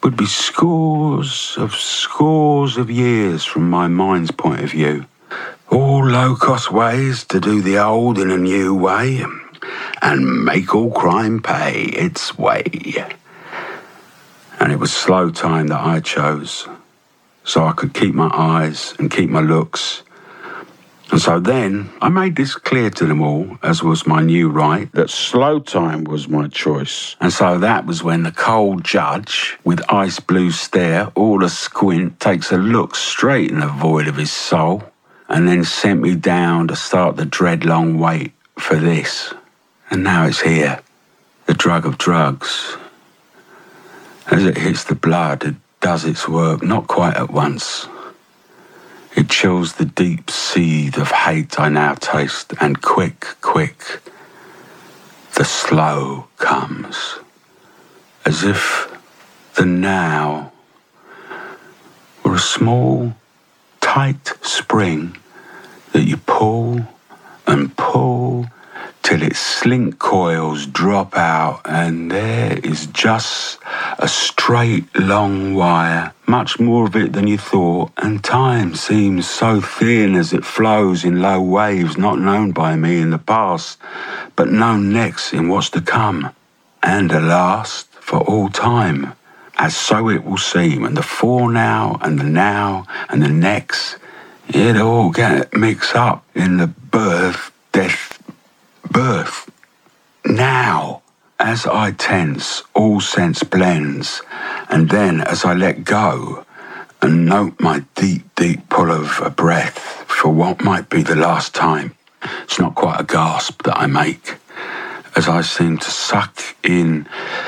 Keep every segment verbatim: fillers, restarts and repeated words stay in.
would be scores of scores of years from my mind's point of view. All low-cost ways to do the old in a new way and make all crime pay its way. And it was slow time that I chose, so I could keep my eyes and keep my looks. And so then I made this clear to them all, as was my new right, that slow time was my choice. And so that was when the cold judge, with ice blue stare, all a squint, takes a look straight in the void of his soul, and then sent me down to start the dread long wait for this. And now it's here, the drug of drugs. As it hits the blood, it does its work, not quite at once. It chills the deep seed of hate I now taste, and quick, quick, the slow comes, as if the now were a small, tight spring that you pull and pull till its slink coils drop out, and there is just a straight, long wire, much more of it than you thought, and time seems so thin as it flows in low waves not known by me in the past, but known next in what's to come, and a last for all time, as so it will seem, and the fore now, and the now, and the next, it all get mixed up in the birth, death, birth. Now, as I tense, all sense blends, and then as I let go and note my deep, deep pull of a breath for what might be the last time, it's not quite a gasp that I make, as I seem to suck in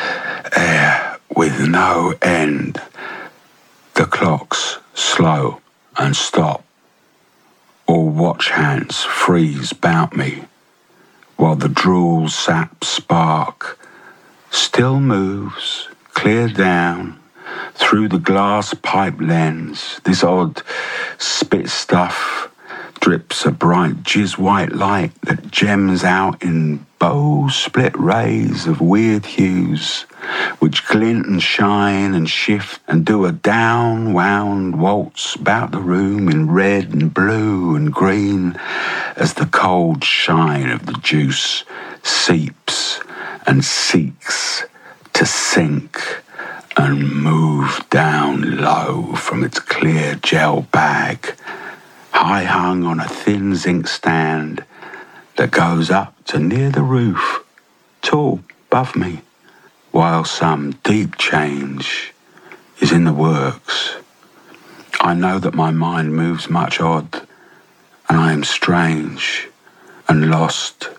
air with no end. The clocks slow and stop. All watch hands freeze about me, while the drool sap spark still moves clear down through the glass pipe lens. This odd spit stuff drips a bright jizz white light that gems out in bow split rays of weird hues, which glint and shine and shift and do a down wound waltz about the room in red and blue and green, as the cold shine of the juice seeps and seeks to sink and move down low from its clear gel bag, high hung on a thin zinc stand that goes up to near the roof, tall above me, while some deep change is in the works. I know that my mind moves much odd, and I am strange and lost,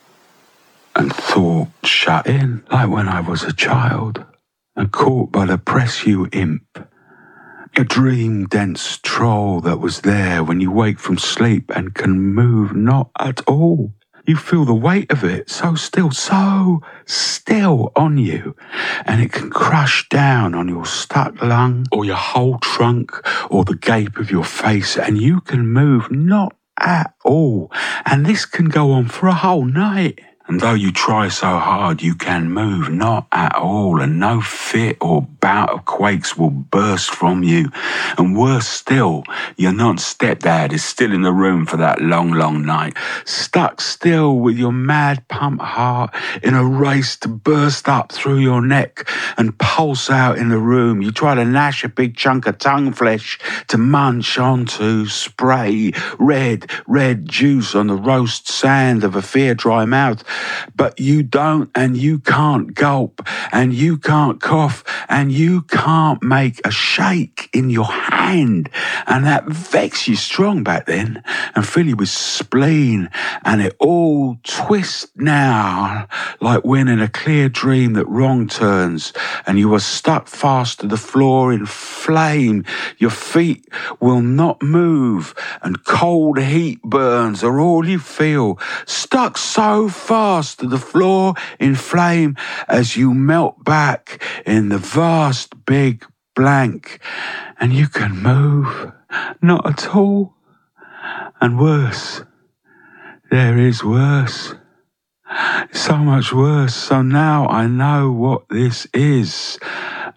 and thought shut in, like when I was a child, and caught by the press you imp, a dream-dense troll that was there when you wake from sleep and can move not at all. You feel the weight of it so still, so still on you, and it can crush down on your stuck lung or your whole trunk or the gape of your face, and you can move not at all. And this can go on for a whole night. And though you try so hard, you can move not at all, and no fit or bout of quakes will burst from you. And worse still, your non-stepdad is still in the room for that long, long night, stuck still with your mad pump heart in a race to burst up through your neck and pulse out in the room. You try to gnash a big chunk of tongue flesh to munch onto, spray red, red juice on the roast sand of a fear dry mouth. But you don't, and you can't gulp, and you can't cough, and you can't make a shake in your hand. And that vexed you strong back then, and fill you with spleen, and it all twists now, like when in a clear dream that wrong turns, and you are stuck fast to the floor in flame. Your feet will not move, and cold heat burns are all you feel, stuck so fast to the floor in flame as you melt back in the vast big blank, and you can move not at all. And worse, there is worse, so much worse. So now I know what this is,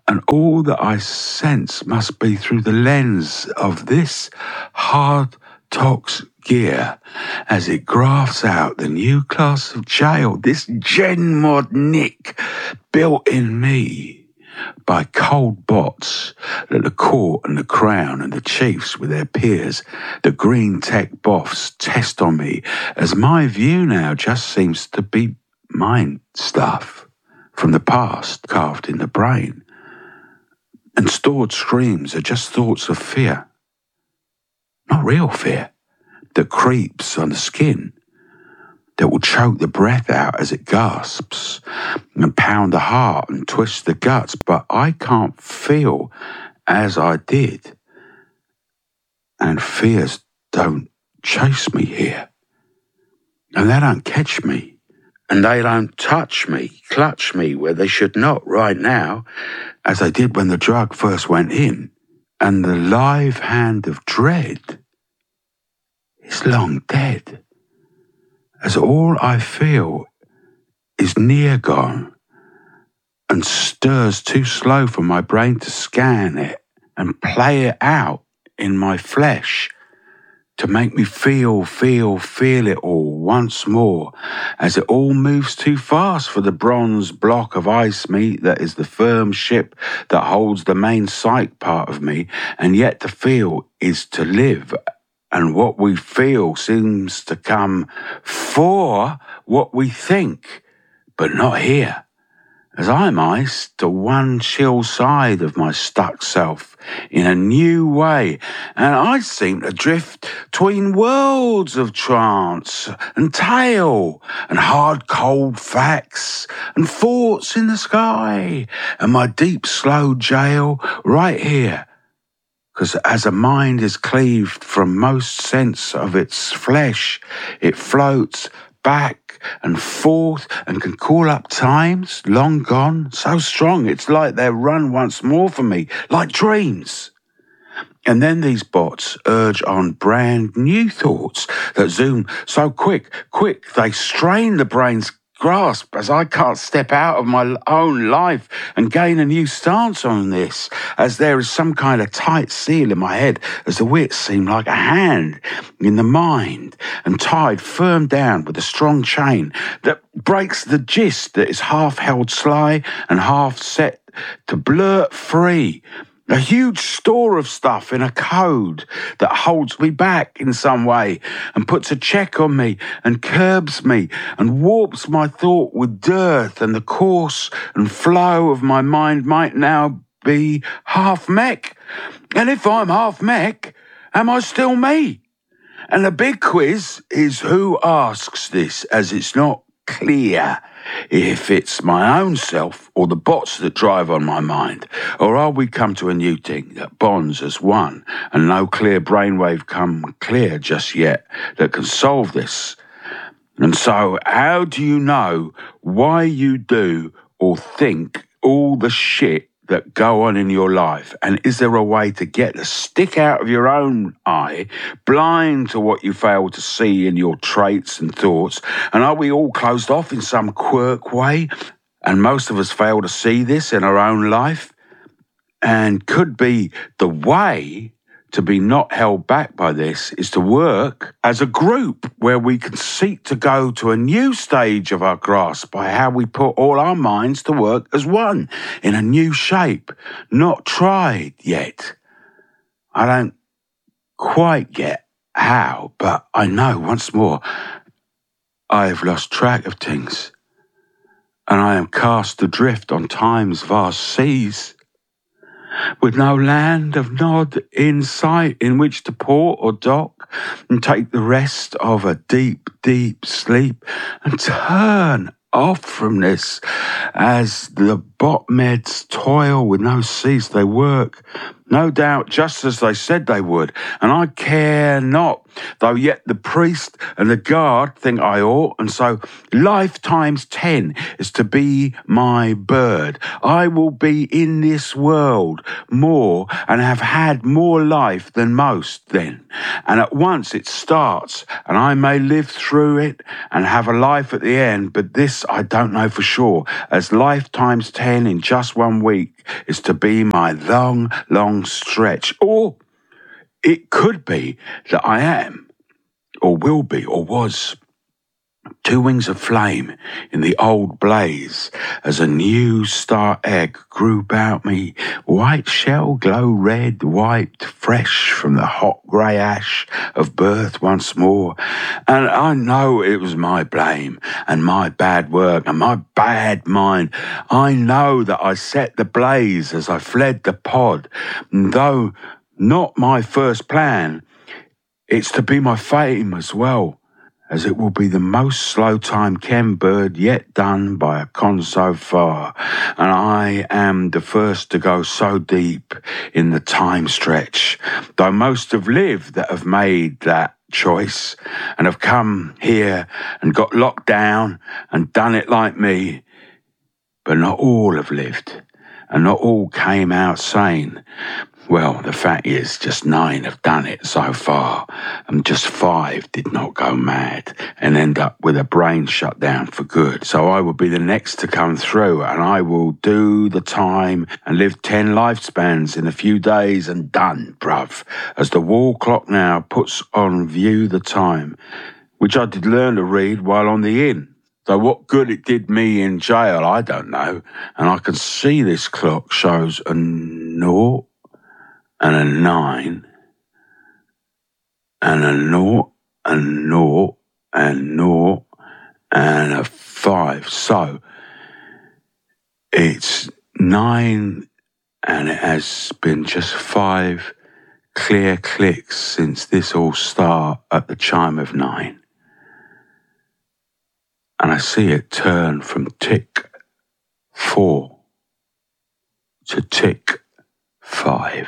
and all that I sense must be through the lens of this hard tox gear as it grafts out the new class of jail, this gen mod Nick built in me by cold bots that the court and the crown and the chiefs with their peers, the green tech boffs, test on me, as my view now just seems to be mind stuff from the past carved in the brain. And stored screams are just thoughts of fear, not real fear, that creeps on the skin, that will choke the breath out as it gasps and pound the heart and twist the guts, but I can't feel as I did. And fears don't chase me here. And they don't catch me. And they don't touch me, clutch me where they should not right now, as they did when the drug first went in. And the live hand of dread is long dead, as all I feel is near gone and stirs too slow for my brain to scan it and play it out in my flesh to make me feel, feel, feel it all once more, as it all moves too fast for the bronze block of ice meat that is the firm ship that holds the main psych part of me, and yet to feel is to live. And what we feel seems to come for what we think, but not here, as I'm iced to one chill side of my stuck self in a new way, and I seem to drift between worlds of trance and tale and hard cold facts and thoughts in the sky and my deep slow jail right here. Because as a mind is cleaved from most sense of its flesh, it floats back and forth and can call up times long gone, so strong it's like they're run once more for me, like dreams. And then these bots urge on brand new thoughts that zoom so quick, quick, they strain the brain's grasp as I can't step out of my own life and gain a new stance on this, as there is some kind of tight seal in my head, as the wits seem like a hand in the mind and tied firm down with a strong chain that breaks the gist that is half held sly and half set to blurt free. A huge store of stuff in a code that holds me back in some way and puts a check on me and curbs me and warps my thought with dearth, and the course and flow of my mind might now be half mech. And if I'm half mech, am I still me? And the big quiz is who asks this, as it's not clear if it's my own self or the bots that drive on my mind, or are we come to a new thing that bonds as one and no clear brainwave come clear just yet that can solve this? And so how do you know why you do or think all the shit that go on in your life? And is there a way to get the stick out of your own eye, blind to what you fail to see in your traits and thoughts? And are we all closed off in some quirk way? And most of us fail to see this in our own life. And could be the way to be not held back by this is to work as a group where we can seek to go to a new stage of our grasp by how we put all our minds to work as one in a new shape, not tried yet. I don't quite get how, but I know once more I have lost track of things, and I am cast adrift on time's vast seas, with no land of nod in sight in which to port or dock and take the rest of a deep, deep sleep and turn off from this as the bot meds toil with no cease. They work, no doubt, just as they said they would, and I care not, though yet the priest and the guard think I ought, and so life times ten is to be my bird. I will be in this world more and have had more life than most then, and at once it starts, and I may live through it and have a life at the end, but this I don't know for sure, as life times ten in just one week is to be my long, long stretch. Or it could be that I am, or will be, or was. Two wings of flame in the old blaze as a new star egg grew about me, white shell glow red, wiped fresh from the hot grey ash of birth once more. And I know it was my blame and my bad work and my bad mind. I know that I set the blaze as I fled the pod, and though not my first plan, it's to be my fame as well, as it will be the most slow-time chem bird yet done by a con so far, and I am the first to go so deep in the time stretch, though most have lived that have made that choice and have come here and got locked down and done it like me, but not all have lived, and not all came out sane. Well, the fact is, just nine have done it so far, and just five did not go mad and end up with a brain shut down for good. So I will be the next to come through, and I will do the time and live ten lifespans in a few days and done, bruv, as the wall clock now puts on view the time, which I did learn to read while on the inn. Though what good it did me in jail, I don't know, and I can see this clock shows a naught, and a nine, and a naught, and naught, and naught, and a five. So it's nine, and it has been just five clear clicks since this all start at the chime of nine. And I see it turn from tick four to tick five.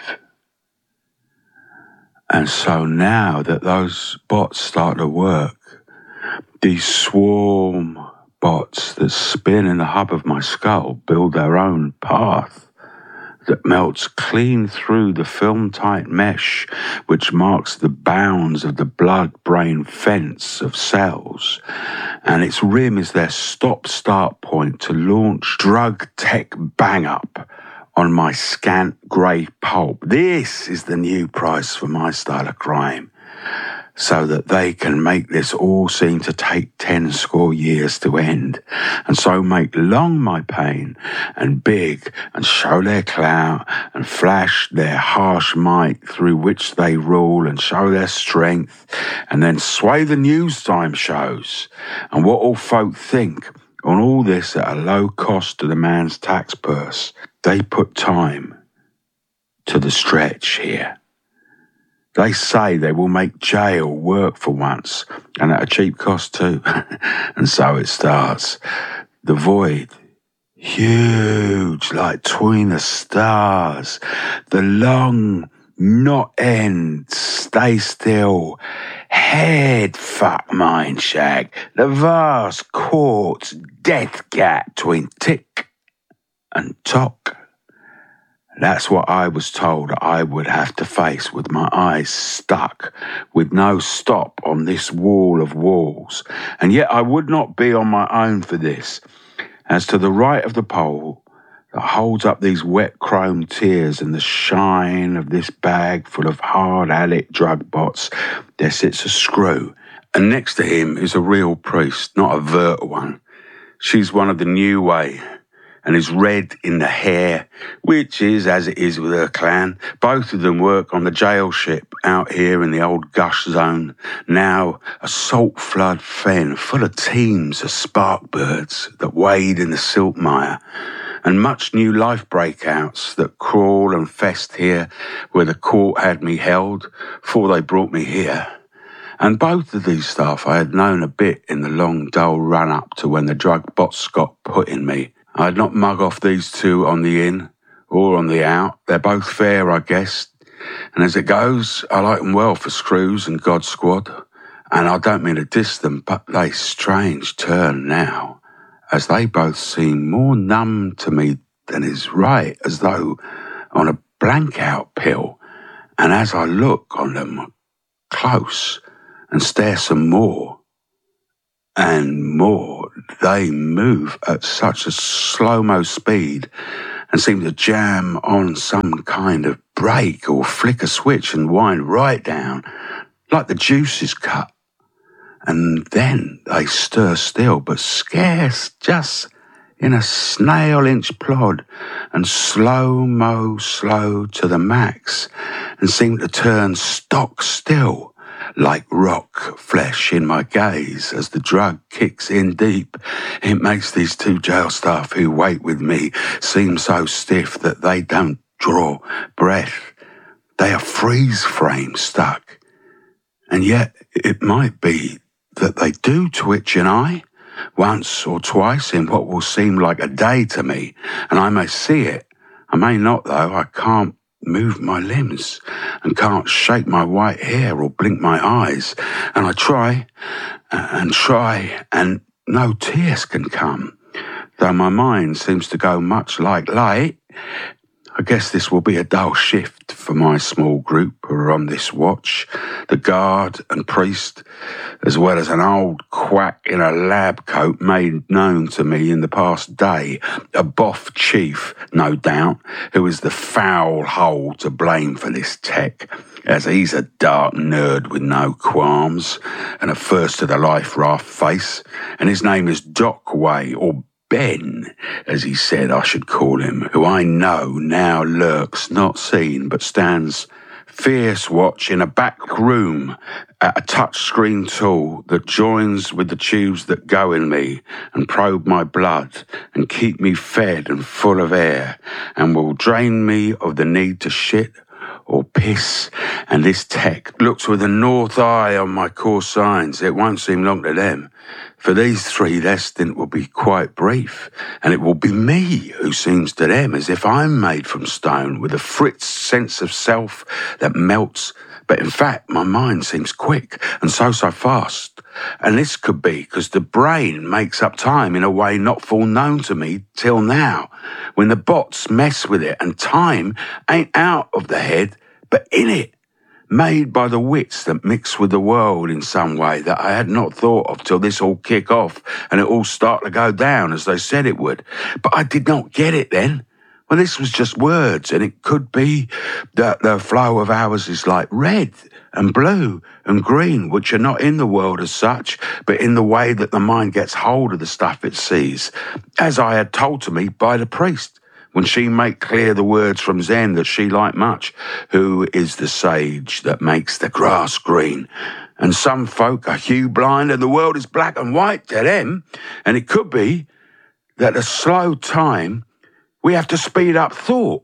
And so now that those bots start to work, these swarm bots that spin in the hub of my skull build their own path that melts clean through the film-tight mesh which marks the bounds of the blood-brain fence of cells, and its rim is their stop-start point to launch drug tech bang-up on my scant grey pulp. This is the new price for my style of crime, so that they can make this all seem to take ten score years to end, and so make long my pain and big, and show their clout and flash their harsh might through which they rule, and show their strength, and then sway the news time shows and what all folk think on all this at a low cost to the man's tax purse. They put time to the stretch here. They say they will make jail work for once, and at a cheap cost too. And so it starts. The void, huge like tween the stars. The long, not end, stay still, head fuck mind shag. The vast quartz death gap between tick and tock. That's what I was told I would have to face with my eyes stuck, with no stop on this wall of walls. And yet I would not be on my own for this. As to the right of the pole that holds up these wet chrome tears and the shine of this bag full of hard addict drug bots, there sits a screw. And next to him is a real priest, not a vert one. She's one of the new way, and is red in the hair, which is as it is with her clan. Both of them work on the jail ship out here in the old gush zone, now a salt flood fen full of teams of spark birds that wade in the silt mire, and much new life breakouts that crawl and fest here where the court had me held before they brought me here. And both of these staff I had known a bit in the long, dull run-up to when the drug bots got put in me. I'd not mug off these two on the in or on the out. They're both fair, I guess. And as it goes, I like them well for Screws and God Squad. And I don't mean to diss them, but they strange turn now, as they both seem more numb to me than is right, as though on a blank-out pill. And as I look on them close and stare some more and more, they move at such a slow-mo speed and seemed to jam on some kind of brake or flick a switch and wind right down, like the juices cut. And then they stir still, but scarce, just in a snail-inch plod, and slow-mo slow to the max, and seem to turn stock still, like rock flesh in my gaze as the drug kicks in deep. It makes these two jail staff who wait with me seem so stiff that they don't draw breath. They are freeze-frame stuck. And yet it might be that they do twitch an eye, once or twice in what will seem like a day to me, and I may see it. I may not, though. I can't move my limbs and can't shake my white hair or blink my eyes, and I try and try, and no tears can come, though my mind seems to go much like light. I guess this will be a dull shift for my small group who are on this watch, the guard and priest, as well as an old quack in a lab coat made known to me in the past day, a boff chief, no doubt, who is the foul hole to blame for this tech, as he's a dark nerd with no qualms and a first-to-the-life raft face, and his name is Dockway, or Ben, as he said I should call him, who I know now lurks, not seen, but stands fierce watch in a back room at a touch-screen tool that joins with the tubes that go in me and probe my blood and keep me fed and full of air and will drain me of the need to shit or piss. And this tech looks with a north eye on my core signs. It won't seem long to them. For these three, their stint will be quite brief, and it will be me who seems to them as if I'm made from stone with a Fritz sense of self that melts. But in fact, my mind seems quick and so, so fast. And this could be because the brain makes up time in a way not full known to me till now, when the bots mess with it and time ain't out of the head, but in it, made by the wits that mix with the world in some way that I had not thought of till this all kick off and it all start to go down as they said it would. But I did not get it then. Well, this was just words, and it could be that the flow of ours is like red and blue and green, which are not in the world as such, but in the way that the mind gets hold of the stuff it sees, as I had told to me by the priest, when she made clear the words from Zen that she liked much, who is the sage that makes the grass green. And some folk are hue blind and the world is black and white to them, and it could be that a slow time we have to speed up thought,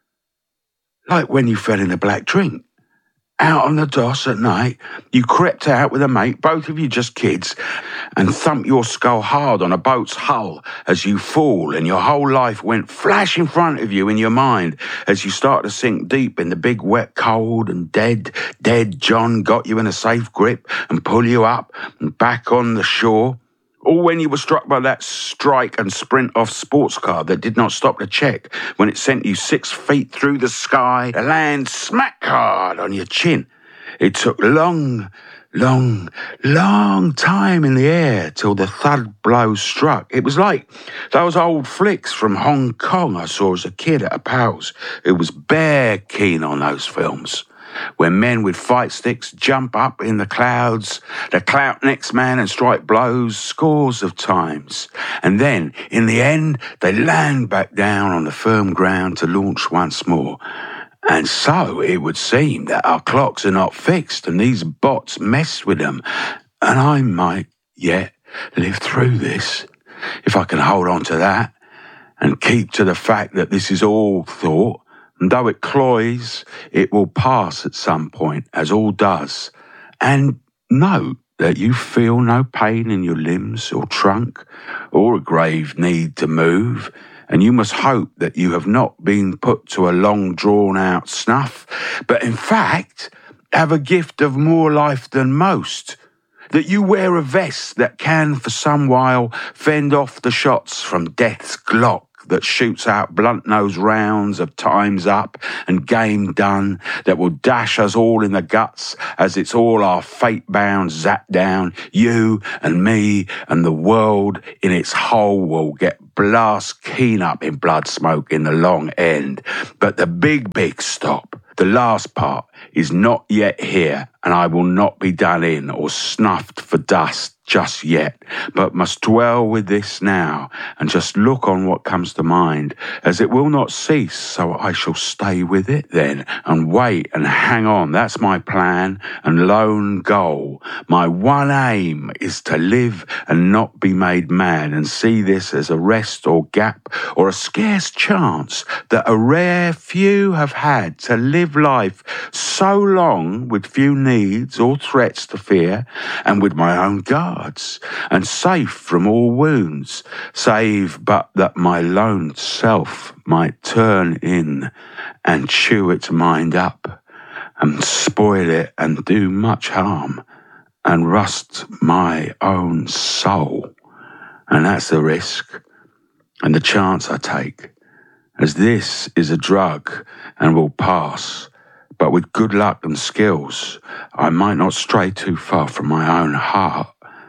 like when you fell in a black drink. Out on the doss at night, you crept out with a mate, both of you just kids, and thumped your skull hard on a boat's hull as you fall, and your whole life went flash in front of you in your mind as you start to sink deep in the big wet cold, and dead, dead John got you in a safe grip and pull you up and back on the shore. Or when you were struck by that strike and sprint off sports car that did not stop to check when it sent you six feet through the sky to land smack hard on your chin. It took long, long, long time in the air till the thud blow struck. It was like those old flicks from Hong Kong I saw as a kid at a pal's. It was bare keen on those films, where men with fight sticks jump up in the clouds, to clout next man and strike blows scores of times. And then, in the end, they land back down on the firm ground to launch once more. And so it would seem that our clocks are not fixed and these bots mess with them. And I might yet live through this, if I can hold on to that and keep to the fact that this is all thought. And though it cloys, it will pass at some point, as all does. And note that you feel no pain in your limbs or trunk or a grave need to move. And you must hope that you have not been put to a long drawn-out snuff, but in fact have a gift of more life than most. That you wear a vest that can for some while fend off the shots from death's Glock that shoots out blunt-nosed rounds of time's up and game done, that will dash us all in the guts as it's all our fate-bound zap down. You and me and the world in its whole will get blast keen up in blood smoke in the long end. But the big, big stop, the last part, is not yet here, and I will not be done in or snuffed for dust just yet, but must dwell with this now, and just look on what comes to mind, as it will not cease, so I shall stay with it then, and wait and hang on. That's my plan and lone goal. My one aim is to live and not be made mad, and see this as a rest or gap or a scarce chance that a rare few have had to live life so long with few needs or threats to fear, and with my own guards, and safe from all wounds, save but that my lone self might turn in and chew its mind up, and spoil it and do much harm, and rust my own soul. And that's the risk and the chance I take, as this is a drug and will pass. But with good luck and skills, I might not stray too far from my own heart.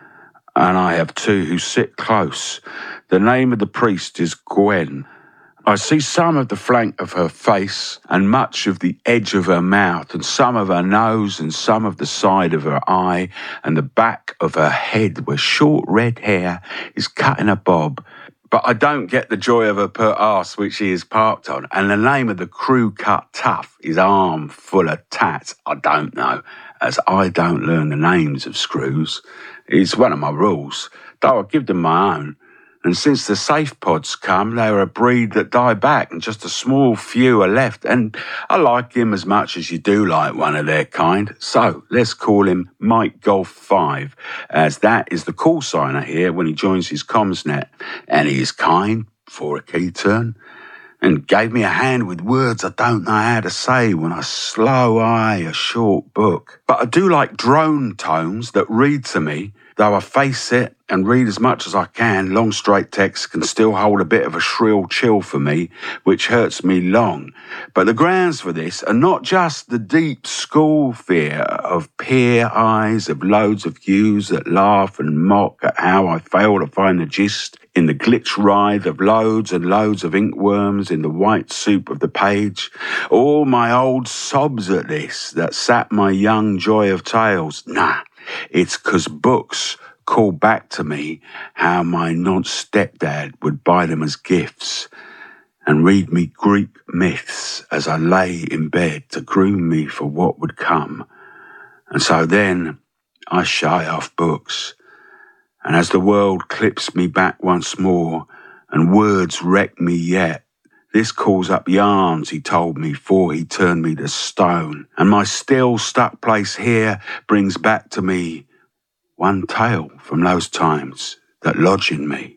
And I have two who sit close. The name of the priest is Gwen. I see some of the flank of her face, and much of the edge of her mouth, and some of her nose, and some of the side of her eye, and the back of her head, where short red hair is cut in a bob. But I don't get the joy of her pert arse which she is parked on, and the name of the crew cut tough is arm full of tats. I don't know, as I don't learn the names of screws. It's one of my rules, though I give them my own. And since the safe pods come, they are a breed that die back, and just a small few are left. And I like him as much as you do like one of their kind. So let's call him Mike Golf five, as that is the call sign I hear when he joins his comms net. And he is kind for a key turn, and gave me a hand with words I don't know how to say when I slow eye a short book. But I do like drone tones that read to me, though I face it and read as much as I can. Long straight text can still hold a bit of a shrill chill for me, which hurts me long. But the grounds for this are not just the deep school fear of peer eyes, of loads of yous that laugh and mock at how I fail to find the gist in the glitch writhe of loads and loads of inkworms in the white soup of the page, or my old sobs at this that sap my young joy of tales. Nah, it's 'cause books call back to me how my non-stepdad would buy them as gifts, and read me Greek myths as I lay in bed to groom me for what would come. And so then I shy off books, and as the world clips me back once more, and words wreck me yet, this calls up yarns he told me 'fore he turned me to stone, and my still stuck place here brings back to me one tale from those times that lodge in me,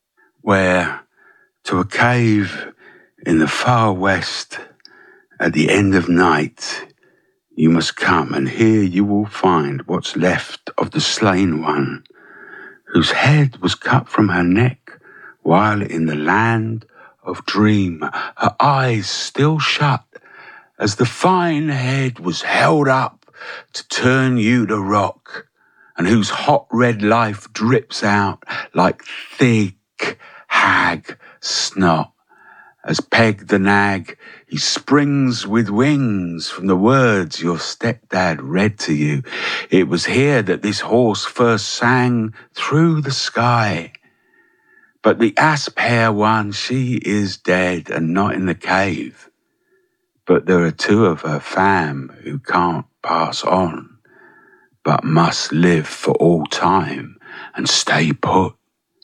where to a cave in the far west at the end of night you must come, and here you will find what's left of the slain one, whose head was cut from her neck while in the land of dream, her eyes still shut, as the fine head was held up to turn you to rock, and whose hot red life drips out like thick hag snot. As Peg the nag, he springs with wings from the words your stepdad read to you. It was here that this horse first sang through the sky. But the asp hair one, she is dead and not in the cave. But there are two of her fam who can't pass on, but must live for all time and stay put.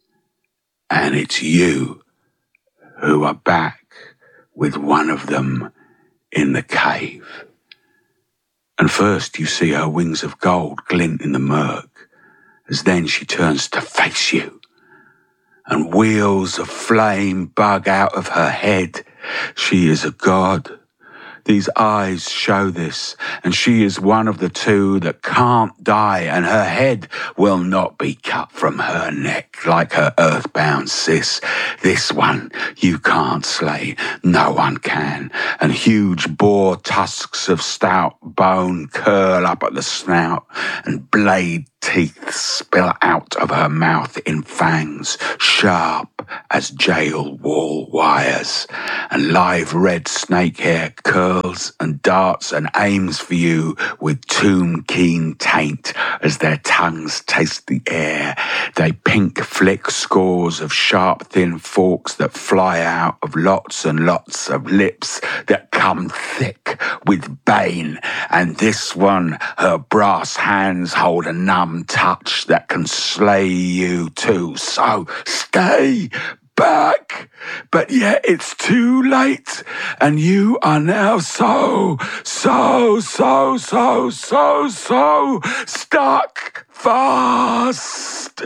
And it's you who are back with one of them in the cave. And first you see her wings of gold glint in the murk, as then she turns to face you, and wheels of flame bug out of her head. She is a god. These eyes show this, and she is one of the two that can't die, and her head will not be cut from her neck like her earthbound sis. This one you can't slay, no one can, and huge boar tusks of stout bone curl up at the snout, and blade teeth spill out of her mouth in fangs, sharp as jail wall wires, and live red snake hair curls and darts and aims for you with tomb-keen taint as their tongues taste the air. They pink flick scores of sharp thin forks that fly out of lots and lots of lips that come thick with bane, and this one, her brass hands hold a numb touch that can slay you too. So stay back, but yet it's too late, and you are now so, so, so, so, so, so stuck fast.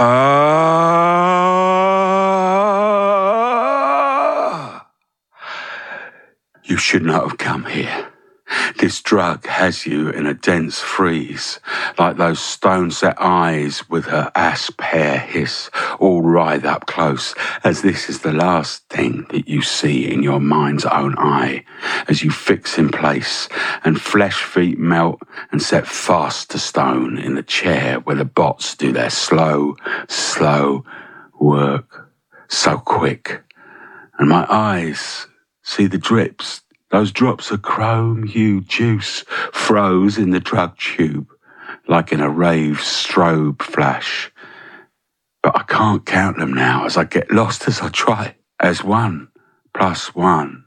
Uh, you should not have come here. This drug has you in a dense freeze, like those stone-set eyes with her asp hair hiss, all writhe up close, as this is the last thing that you see in your mind's own eye, as you fix in place, and flesh feet melt and set fast to stone in the chair where the bots do their slow, slow work, so quick. And my eyes see the drips. Those drops of chrome-hued juice froze in the drug tube, like in a rave strobe flash. But I can't count them now as I get lost as I try. As one plus one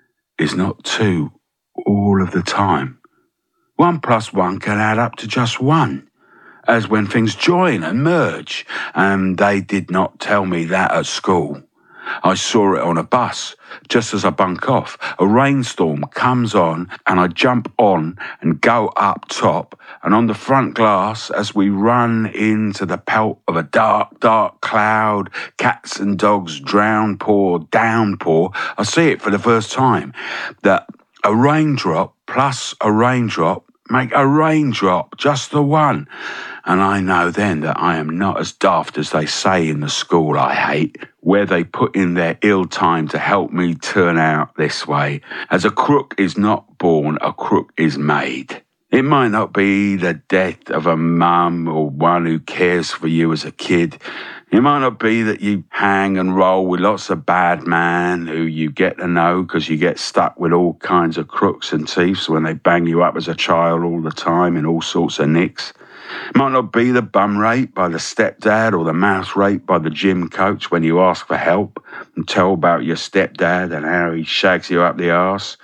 is not two all of the time. One plus one can add up to just one, as when things join and merge, and they did not tell me that at school. I saw it on a bus, just as I bunk off. A rainstorm comes on, and I jump on and go up top, and on the front glass, as we run into the pelt of a dark, dark cloud, cats and dogs, downpour, downpour, I see it for the first time, that a raindrop plus a raindrop make a raindrop, just the one. And I know then that I am not as daft as they say in the school I hate, where they put in their ill time to help me turn out this way. As a crook is not born, a crook is made. It might not be the death of a mum or one who cares for you as a kid. It might not be that you hang and roll with lots of bad men who you get to know because you get stuck with all kinds of crooks and thieves when they bang you up as a child all the time in all sorts of nicks. It might not be the bum rape by the stepdad or the mouth rape by the gym coach when you ask for help and tell about your stepdad and how he shags you up the arse.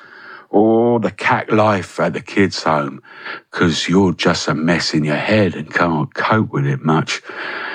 Or the cack life at the kids' home because you're just a mess in your head and can't cope with it much.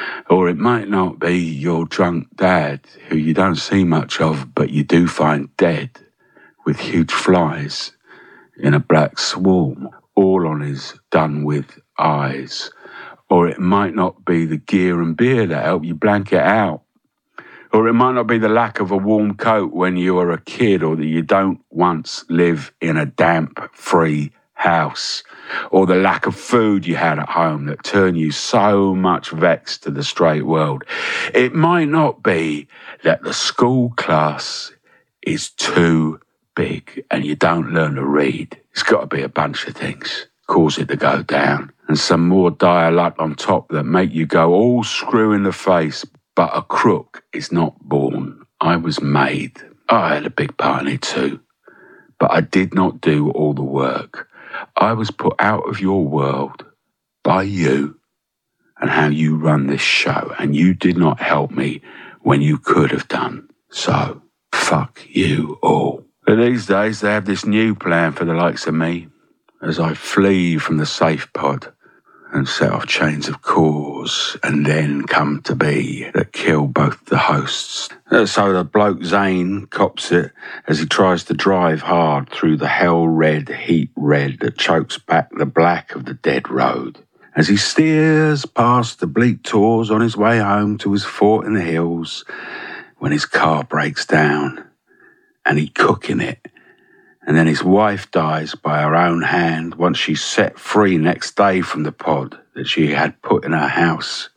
Or it might not be your drunk dad who you don't see much of but you do find dead with huge flies in a black swarm, all on his done-with eyes. Or it might not be the gear and beer that help you blank it out. Or it might not be the lack of a warm coat when you are a kid, or that you don't once live in a damp-free house, or the lack of food you had at home that turned you so much vexed to the straight world. It might not be that the school class is too big and you don't learn to read. It's got to be a bunch of things cause it to go down, and some more dire luck on top that make you go all screw in the face. But a crook is not born. I was made. I had a big part in it too. But I did not do all the work. I was put out of your world by you and how you run this show. And you did not help me when you could have done. So, fuck you all. But these days they have this new plan for the likes of me as I flee from the safe pod and set off chains of cause and then come to be that kill both the hosts. So the bloke Zane cops it as he tries to drive hard through the hell-red heat red that chokes back the black of the dead road. As he steers past the bleak tors on his way home to his fort in the hills, when his car breaks down and he cooking it, and then his wife dies by her own hand once she's set free next day from the pod that she had put in her house.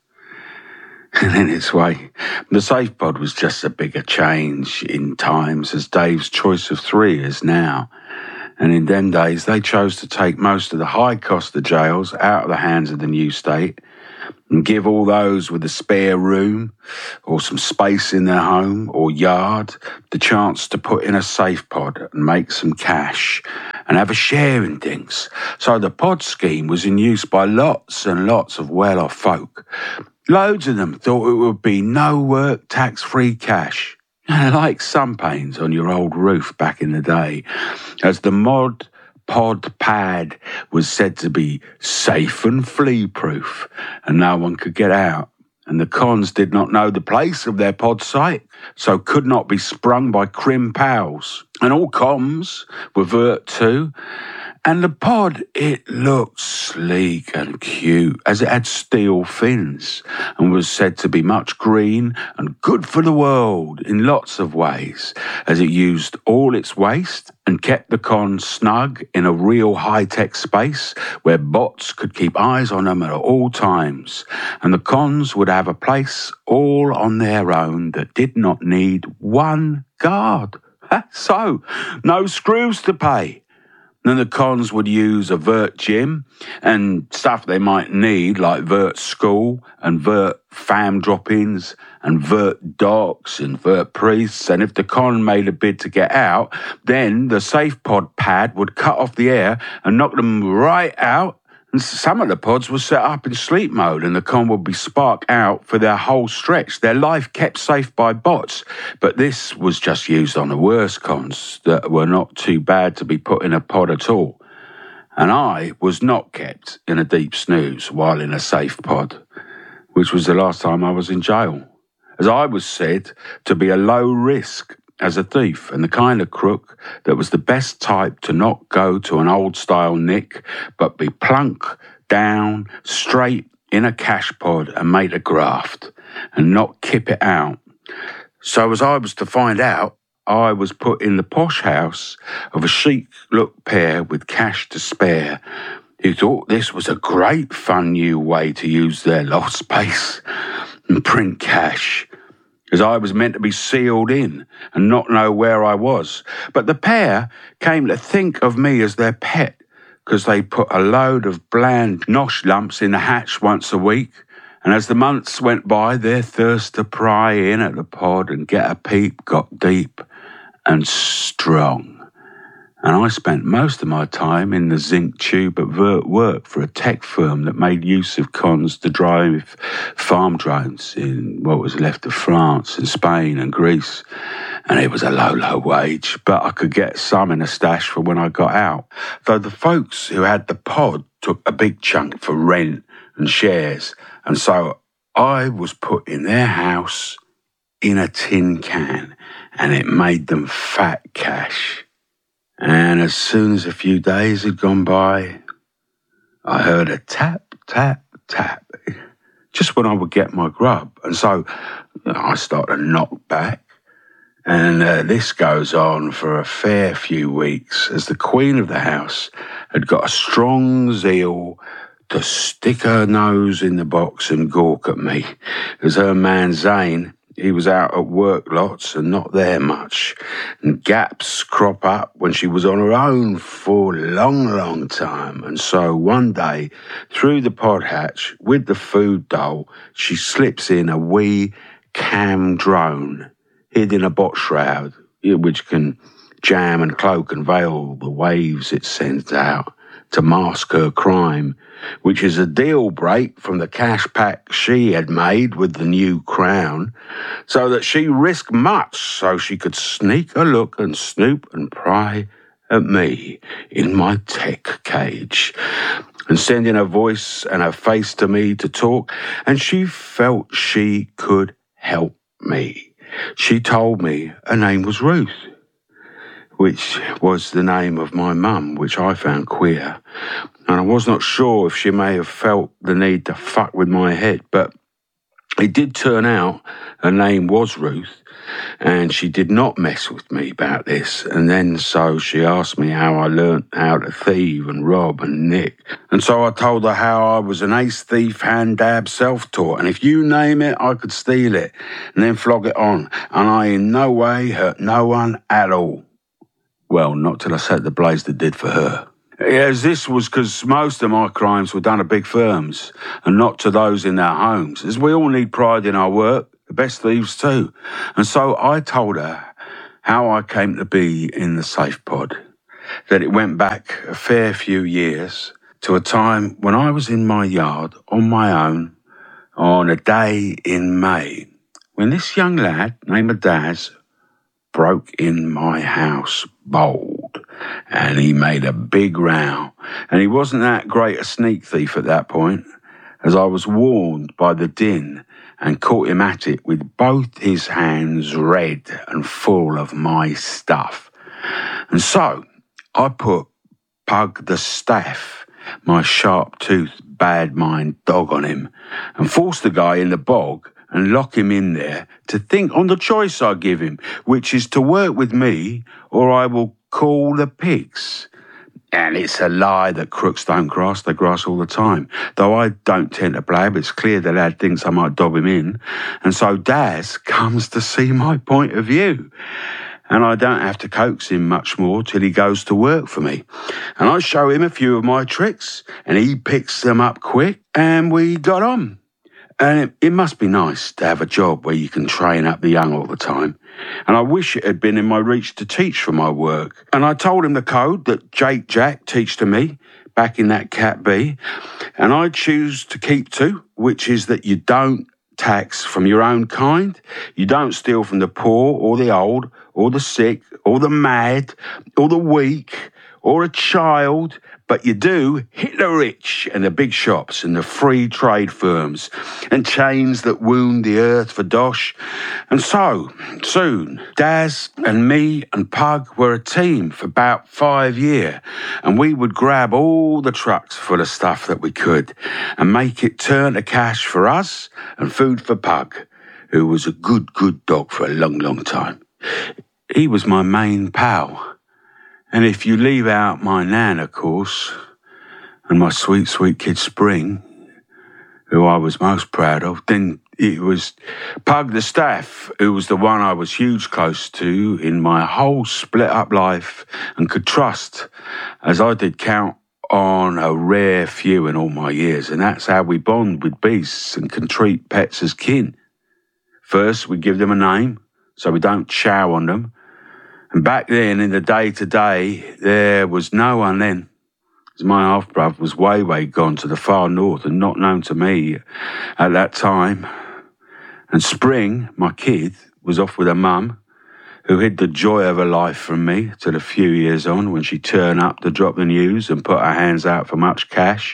And in its way, the safe pod was just a bigger change in times as Dave's choice of three is now. And in them days, they chose to take most of the high cost of jails out of the hands of the new state and give all those with a spare room or some space in their home or yard the chance to put in a safe pod and make some cash and have a share in things. So the pod scheme was in use by lots and lots of well-off folk. Loads of them thought it would be no work, tax-free cash. Like sun panes on your old roof back in the day, as the mod pod pad was said to be safe and flea-proof, and no one could get out. And the cons did not know the place of their pod site, so could not be sprung by crim pals. And all comms were vert too. And the pod, it looked sleek and cute, as it had steel fins, and was said to be much green and good for the world in lots of ways, as it used all its waste and kept the cons snug in a real high-tech space where bots could keep eyes on them at all times. And the cons would have a place all on their own that did not need one guard. So, no screws to pay. Then the cons would use a vert gym and stuff they might need, like vert school and vert fam drop-ins and vert docs and vert priests. And if the con made a bid to get out, then the safe pod pad would cut off the air and knock them right out. And some of the pods were set up in sleep mode, and the con would be sparked out for their whole stretch, their life kept safe by bots. But this was just used on the worst cons that were not too bad to be put in a pod at all. And I was not kept in a deep snooze while in a safe pod, which was the last time I was in jail, as I was said to be a low risk as a thief, and the kind of crook that was the best type to not go to an old-style nick, but be plunk down straight in a cash pod and make a graft, and not kip it out. So as I was to find out, I was put in the posh house of a chic-look pair with cash to spare, who thought this was a great fun new way to use their loft space and print cash, as I was meant to be sealed in and not know where I was. But the pair came to think of me as their pet, because they put a load of bland nosh lumps in the hatch once a week, and as the months went by, their thirst to pry in at the pod and get a peep got deep and strong. And I spent most of my time in the zinc tube at Vert work for a tech firm that made use of cons to drive farm drones in what was left of France and Spain and Greece. And it was a low, low wage, but I could get some in a stash for when I got out. Though the folks who had the pod took a big chunk for rent and shares. And so I was put in their house in a tin can, and it made them fat cash. And as soon as a few days had gone by, I heard a tap, tap, tap, just when I would get my grub. And so you know, I started to knock back. And uh, this goes on for a fair few weeks, as the queen of the house had got a strong zeal to stick her nose in the box and gawk at me, as her man Zane, he was out at work lots and not there much, and gaps crop up when she was on her own for a long, long time. And so one day, through the pod hatch with the food dole, she slips in a wee cam drone hid in a bot shroud, which can jam and cloak and veil the waves it sends out to mask her crime, which is a deal break from the cash pack she had made with the new crown, so that she risked much so she could sneak a look and snoop and pry at me in my tech cage, and send in her voice and her face to me to talk, and she felt she could help me. She told me her name was Ruth, which was the name of my mum, which I found queer. And I was not sure if she may have felt the need to fuck with my head, but it did turn out her name was Ruth, and she did not mess with me about this. And then so she asked me how I learnt how to thieve and rob and nick. And so I told her how I was an ace thief, hand dab, self-taught, and if you name it, I could steal it and then flog it on. And I in no way hurt no one at all. Well, not till I set the blaze that did for her. As this was because most of my crimes were done at big firms and not to those in their homes, as we all need pride in our work, the best thieves too. And so I told her how I came to be in the safe pod, that it went back a fair few years to a time when I was in my yard on my own on a day in May, when this young lad named Daz broke in my house bold, and he made a big row. And he wasn't that great a sneak thief at that point, as I was warned by the din and caught him at it with both his hands red and full of my stuff. And so I put Pug the Staff, my sharp-toothed, bad-mind dog, on him and forced the guy in the bog and lock him in there to think on the choice I give him, which is to work with me or I will call the pigs. And it's a lie that crooks don't grass, they grass all the time. Though I don't tend to blab, it's clear the lad thinks I might dob him in. And so Daz comes to see my point of view. And I don't have to coax him much more till he goes to work for me. And I show him a few of my tricks, and he picks them up quick, and we got on. And it, it must be nice to have a job where you can train up the young all the time. And I wish it had been in my reach to teach for my work. And I told him the code that Jake Jack teach to me back in that Cat B. And I choose to keep to, which is that you don't tax from your own kind. You don't steal from the poor or the old or the sick or the mad or the weak or a child, but you do hit the rich and the big shops and the free trade firms and chains that wound the earth for dosh. And so, soon, Daz and me and Pug were a team for about five years, and we would grab all the trucks full of stuff that we could and make it turn to cash for us and food for Pug, who was a good, good dog for a long, long time. He was my main pal. And if you leave out my nan, of course, and my sweet, sweet kid Spring, who I was most proud of, then it was Pug the Staff, who was the one I was huge close to in my whole split-up life and could trust, as I did count on a rare few in all my years. And that's how we bond with beasts and can treat pets as kin. First, we give them a name, so we don't chow on them. And back then, in the day-to-day, there was no one then. As my half-brother was way, way gone to the far north and not known to me at that time. And Spring, my kid, was off with her mum, who hid the joy of her life from me till a few years on when she turned up to drop the news and put her hands out for much cash.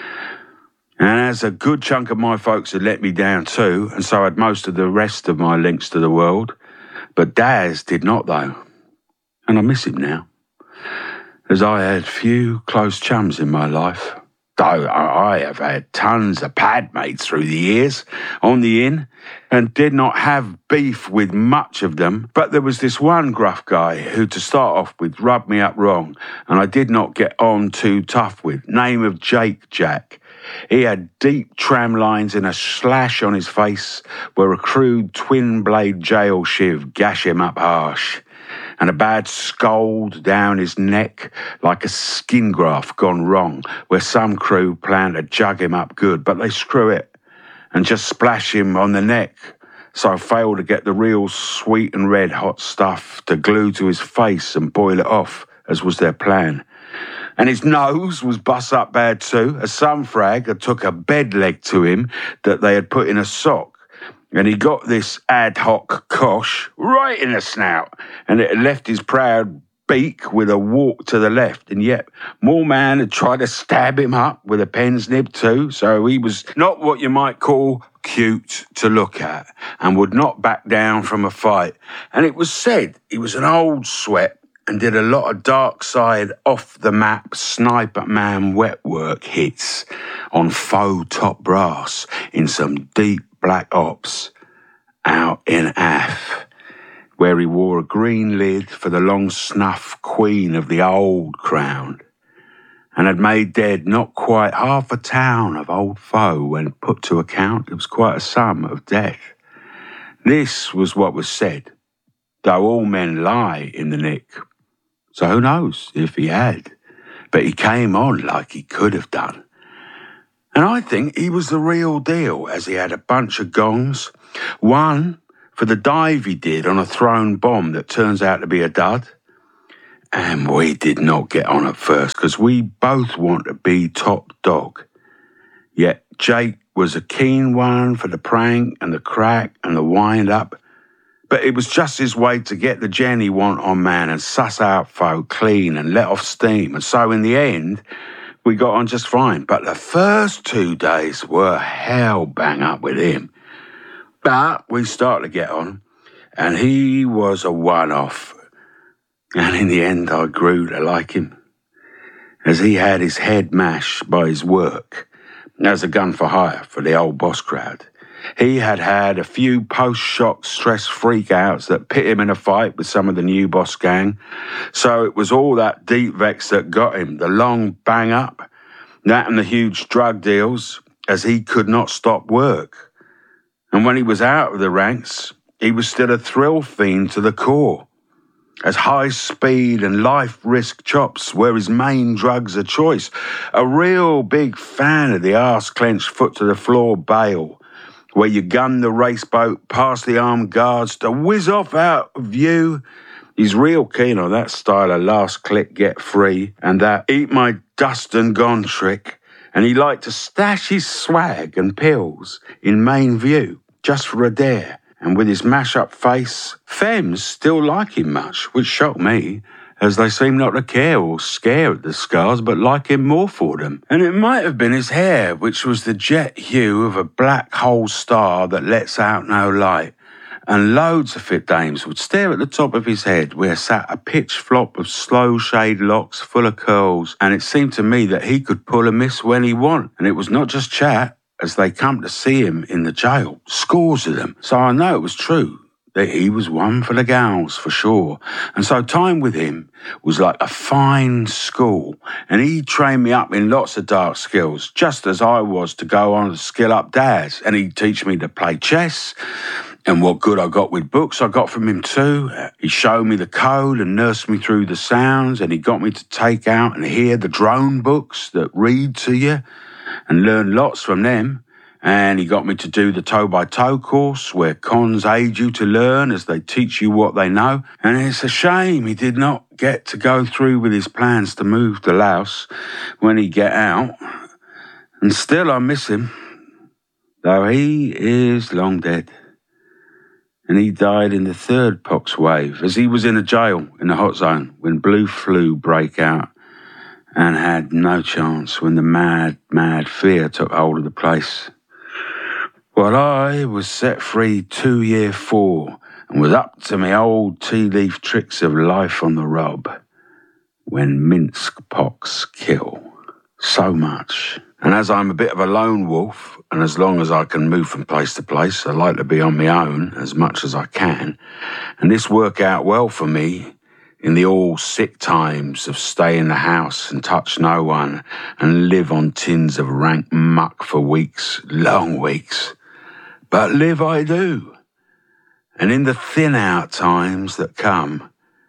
And as a good chunk of my folks had let me down too, and so had most of the rest of my links to the world, but Daz did not, though. And I miss him now, as I had few close chums in my life, though I have had tons of pad mates through the years on the inn and did not have beef with much of them. But there was this one gruff guy who, to start off with, rubbed me up wrong and I did not get on too tough with, name of Jake Jack. He had deep tram lines and a slash on his face where a crude twin-blade jail shiv gash him up harsh, and a bad scald down his neck like a skin graft gone wrong, where some crew plan to jug him up good, but they screw it and just splash him on the neck, so I fail to get the real sweet and red hot stuff to glue to his face and boil it off, as was their plan. And his nose was bust up bad too, as some frag had took a bed leg to him that they had put in a sock. And he got this ad hoc cosh right in the snout, and it had left his proud beak with a walk to the left. And yet, more man had tried to stab him up with a pen's nib too, so he was not what you might call cute to look at, and would not back down from a fight. And it was said he was an old sweat and did a lot of dark side off the map sniper man wet work hits on faux top brass in some deep black ops out in Af, where he wore a green lid for the long snuff queen of the old crown, and had made dead not quite half a town of old foe when put to account. It was quite a sum of death. This was what was said, though all men lie in the nick. So who knows if he had? but he came on like he could have done. And I think he was the real deal, as he had a bunch of gongs. One for the dive he did on a thrown bomb that turns out to be a dud. And we did not get on at first, because we both want to be top dog. Yet Jake was a keen one for the prank and the crack and the wind-up. But it was just his way to get the gen he want on man and suss out folk clean and let off steam. And so in the end, we got on just fine. But the first two days were hell bang up with him. But we started to get on, and he was a one-off. And in the end, I grew to like him, as he had his head mashed by his work as a gun for hire for the old boss crowd. He had had a few post-shock stress freakouts that pit him in a fight with some of the new boss gang. So it was all that deep vex that got him, the long bang-up, that and the huge drug deals, as he could not stop work. And when he was out of the ranks, he was still a thrill fiend to the core, as high speed and life risk chops were his main drugs of choice. A real big fan of the arse-clenched foot-to-the-floor bail, where you gun the race boat past the armed guards to whiz off out of view. He's real keen on that style of last click get free and that eat my dust and gone trick. And he liked to stash his swag and pills in main view, just for a dare. And with his mash-up face, femmes still like him much, which shocked me, as they seem not to care or scare at the scars, but like him more for them. And it might have been his hair, which was the jet hue of a black hole star that lets out no light. And loads of fit dames would stare at the top of his head, where sat a pitch flop of slow shade locks full of curls, and it seemed to me that he could pull a miss when he want. And it was not just chat, as they come to see him in the jail, scores of them. So I know it was true that he was one for the gals, for sure. And so time with him was like a fine school, and he trained me up in lots of dark skills, just as I was to go on to skill up Daz. And he'd teach me to play chess, and what good I got with books I got from him too. He showed me the code and nursed me through the sounds, and he got me to take out and hear the drone books that read to you, and learn lots from them. And he got me to do the toe-by-toe course, where cons aid you to learn as they teach you what they know. And it's a shame he did not get to go through with his plans to move to Laos when he get out. And still I miss him, though he is long dead. And he died in the third pox wave, as he was in a jail in the hot zone when blue flu break out, and had no chance when the mad, mad fear took hold of the place. Well, I was set free two year four, and was up to my old tea leaf tricks of life on the rob, when Minsk pox kill so much. And as I'm a bit of a lone wolf, and as long as I can move from place to place, I like to be on my own as much as I can, and this worked out well for me in the all sick times of stay in the house and touch no one and live on tins of rank muck for weeks, long weeks. But live I do. And in the thin out times that come,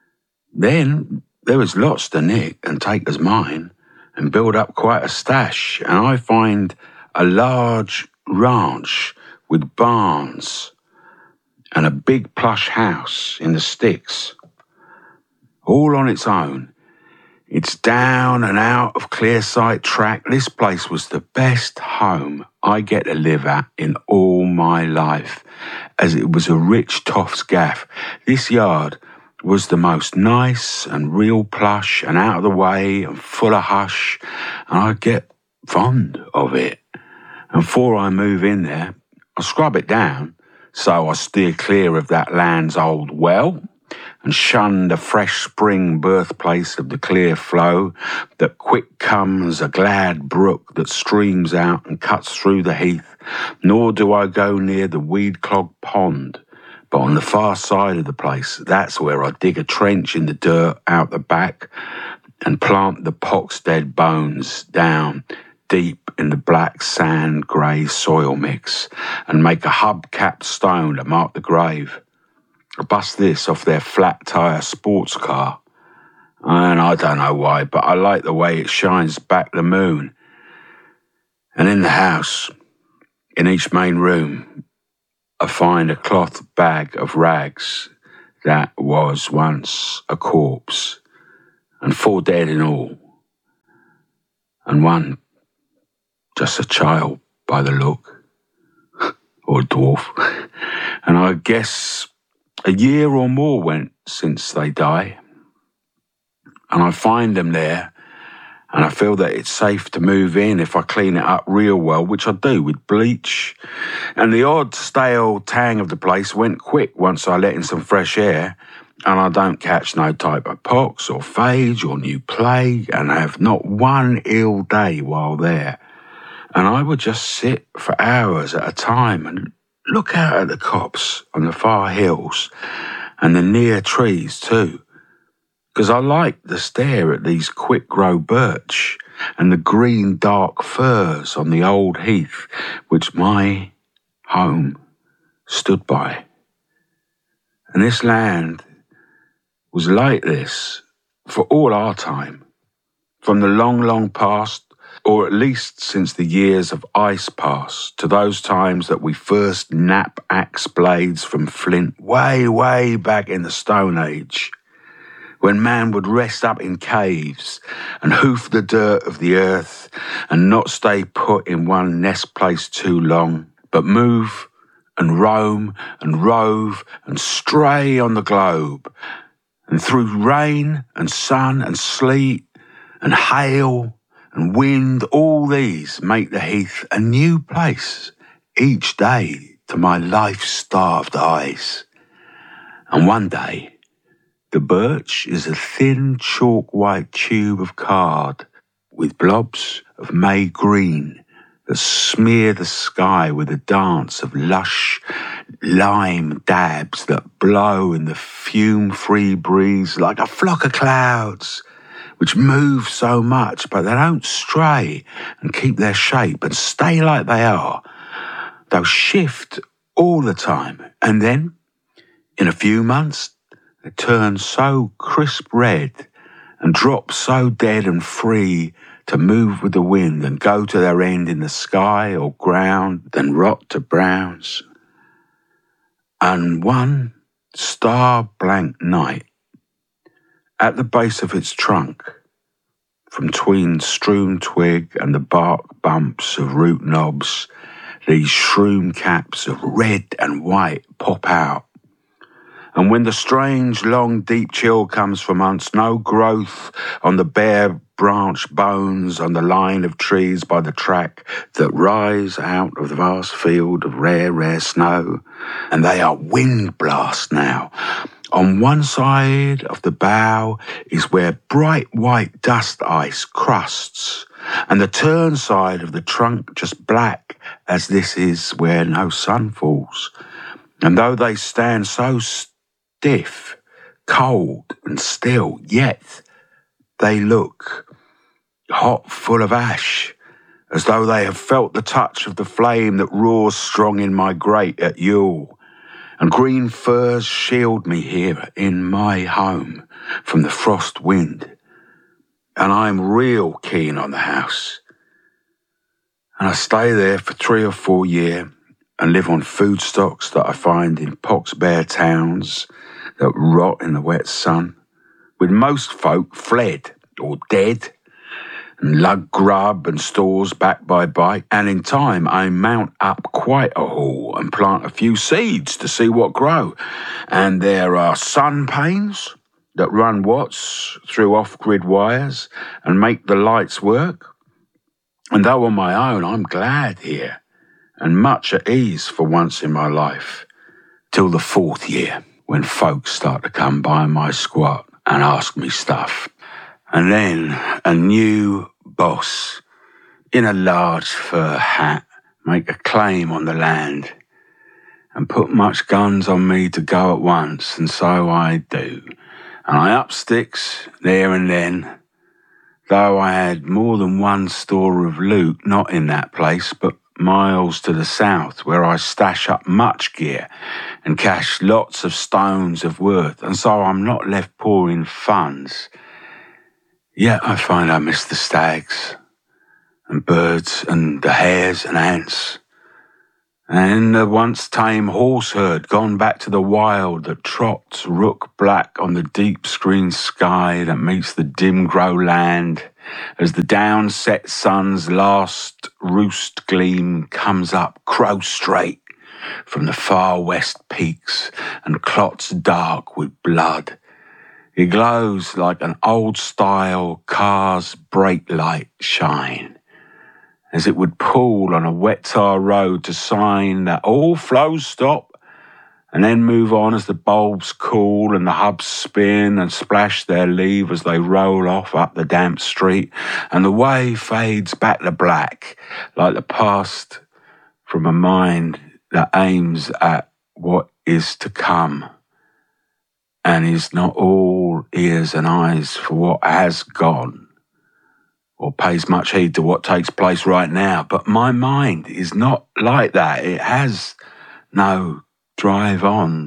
then there is lots to nick and take as mine and build up quite a stash. And I find a large ranch with barns and a big plush house in the sticks, all on its own. It's down and out of Clearside Track. This place was the best home I get to live at in all my life, as it was a rich toff's gaff. This yard was the most nice and real plush and out of the way and full of hush, and I get fond of it. And before I move in there, I scrub it down so I steer clear of that land's old well, and shun the fresh spring birthplace of the clear flow that quick comes a glad brook that streams out and cuts through the heath. Nor do I go near the weed-clogged pond, but on the far side of the place, that's where I dig a trench in the dirt out the back and plant the pox-dead bones down deep in the black sand grey soil mix, and make a hub-capped stone to mark the grave. I bust this off their flat-tyre sports car, And I don't know why, but I like the way it shines back the moon. And in the house, in each main room, I find a cloth bag of rags that was once a corpse, and four dead in all, and one just a child by the look, or a dwarf. And I guess a year or more went since they died, and I find them there, and I feel that it's safe to move in if I clean it up real well, which I do with bleach. And the odd stale tang of the place went quick once I let in some fresh air, and I don't catch no type of pox or phage or new plague, and have not one ill day while there. And I would just sit for hours at a time and look out at the copse on the far hills and the near trees too, because I like to stare at these quick-grow birch and the green dark firs on the old heath which my home stood by. And this land was like this for all our time, from the long, long past, or at least since the years of ice past, to those times that we first nap axe blades from flint way, way back in the Stone Age, when man would rest up in caves and hoof the dirt of the earth and not stay put in one nest place too long, but move and roam and rove and stray on the globe, and through rain and sun and sleet and hail and wind, all these make the heath a new place each day to my life-starved eyes. And one day, the birch is a thin chalk-white tube of card with blobs of May green that smear the sky with a dance of lush lime dabs that blow in the fume-free breeze like a flock of clouds, which move so much, but they don't stray and keep their shape and stay like they are. They'll shift all the time, and then, in a few months, they turn so crisp red and drop so dead and free to move with the wind and go to their end in the sky or ground, then rot to browns. And one star-blank night, at the base of its trunk, from tween strewn twig and the bark bumps of root knobs, these shroom caps of red and white pop out. And when the strange, long, deep chill comes from months, no growth on the bare branch bones on the line of trees by the track that rise out of the vast field of rare, rare snow, and they are wind blasts now. On one side of the bough is where bright white dust ice crusts, and the turn side of the trunk just black, as this is where no sun falls. And though they stand so stiff, cold and still, yet they look hot, full of ash, as though they have felt the touch of the flame that roars strong in my grate at Yule. And green firs shield me here in my home from the frost wind. And I'm real keen on the house. And I stay there for three or four years and live on food stocks that I find in pox-bare towns that rot in the wet sun, with most folk fled or dead, and lug grub and stores back by bike, and in time I mount up quite a haul and plant a few seeds to see what grow. And there are sun panes that run watts through off-grid wires and make the lights work. And though on my own, I'm glad here and much at ease for once in my life, till the fourth year, when folks start to come by my squat and ask me stuff. And then a new boss in a large fur hat make a claim on the land and put much guns on me to go at once, and so I do. And I up sticks there and then, though I had more than one store of loot, not in that place, but miles to the south, where I stash up much gear and cache lots of stones of worth, and so I'm not left poor in funds. Yet I find I miss the stags and birds and the hares and ants, and the once tame horse herd gone back to the wild that trots rook black on the deep screen sky that meets the dim grow land as the down-set sun's last roost gleam comes up crow straight from the far west peaks and clots dark with blood. It glows like an old-style car's brake light shine, as it would pull on a wet tar road to sign that all flows stop and then move on as the bulbs cool and the hubs spin and splash their leave as they roll off up the damp street, and the way fades back to black like the past from a mind that aims at what is to come and is not all ears and eyes for what has gone, or pays much heed to what takes place right now. But my mind is not like that. It has no drive on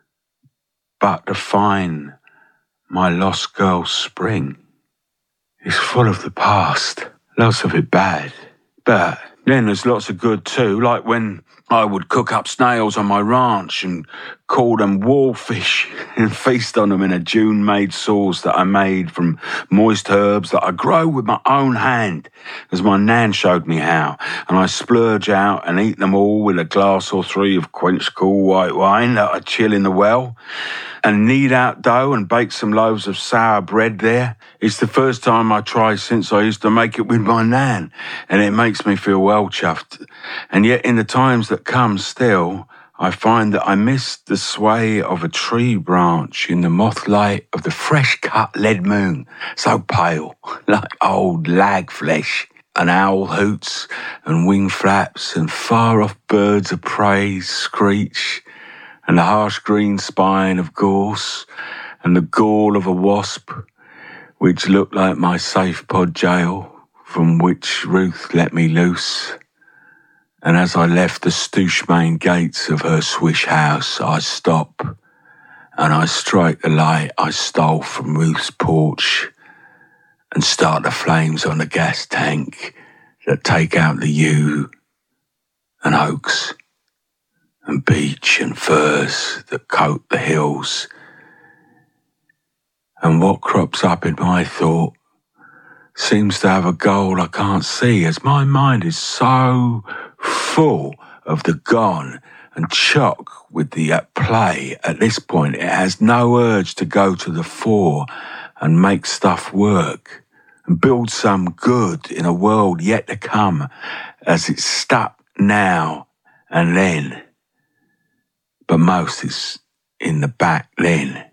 but to find my lost girl's spring. It's full of the past, lots of it bad, but then there's lots of good too, like when I would cook up snails on my ranch and call them wallfish and feast on them in a June-made sauce that I made from moist herbs that I grow with my own hand, as my nan showed me how, and I splurge out and eat them all with a glass or three of quench cool white wine that I chill in the well, and knead out dough and bake some loaves of sour bread there. It's the first time I try since I used to make it with my nan, and it makes me feel well chuffed. And yet in the times that come still, I find that I miss the sway of a tree branch in the moth light of the fresh-cut lead moon, so pale, like old lag flesh, and owl hoots and wing flaps and far-off birds of prey screech, and the harsh green spine of gorse, and the gall of a wasp, which looked like my safe pod jail, from which Ruth let me loose. And as I left the stoosh main gates of her swish house, I stop, and I strike the light I stole from Ruth's porch, and start the flames on the gas tank that take out the yew and oaks and beech and firs that coat the hills. And what crops up in my thought seems to have a goal I can't see, as my mind is so full of the gone and chock with the at play. At this point, it has no urge to go to the fore and make stuff work and build some good in a world yet to come, as it's stuck now and then. But most is in the back then.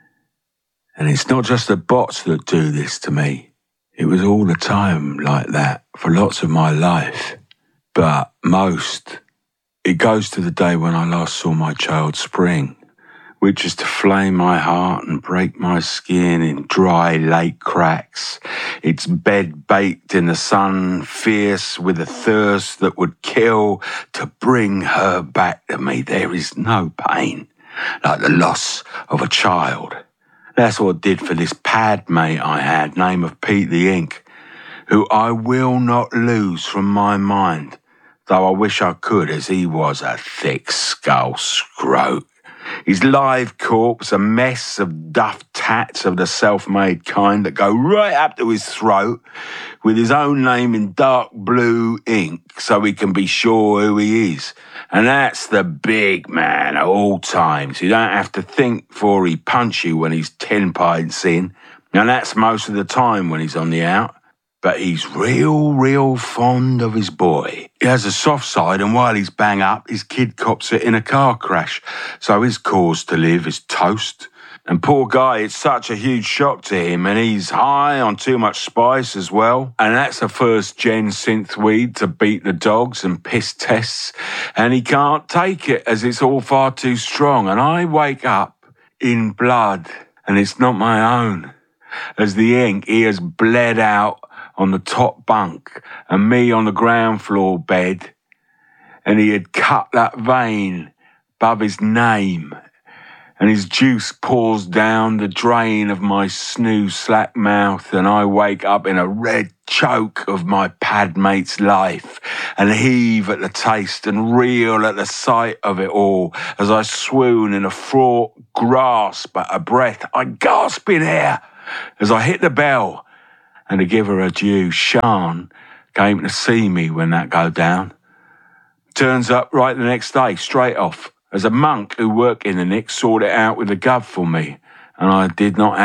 And it's not just the bots that do this to me. It was all the time like that for lots of my life. But most, it goes to the day when I last saw my child Spring, which is to flame my heart and break my skin in dry lake cracks, its bed baked in the sun, fierce with a thirst that would kill, to bring her back to me. There is no pain like the loss of a child. That's what did for this pad mate I had, name of Pete the Ink, who I will not lose from my mind, though I wish I could, as he was a thick skull scrote. His live corpse, a mess of duff tats of the self-made kind that go right up to his throat, with his own name in dark blue ink so he can be sure who he is. And that's the big man at all times. You don't have to think before he punch you when he's ten pints in, and that's most of the time when he's on the out. But he's real, real fond of his boy. He has a soft side, and while he's bang up, his kid cops it in a car crash. So his cause to live is toast. And poor guy, it's such a huge shock to him, and he's high on too much spice as well. And that's a first-gen synth weed to beat the dogs and piss tests. And he can't take it, as it's all far too strong. And I wake up in blood, and it's not my own, as the ink, he has bled out on the top bunk and me on the ground floor bed, and he had cut that vein above his name, and his juice pours down the drain of my snooze-slack mouth, and I wake up in a red choke of my pad mate's life and heave at the taste and reel at the sight of it all as I swoon in a fraught grasp at a breath. I gasp in air as I hit the bell, and to give her a due, Sean came to see me when that go down. Turns up right the next day, straight off, as a monk who worked in the nick sorted it out with the gov for me, and I did not have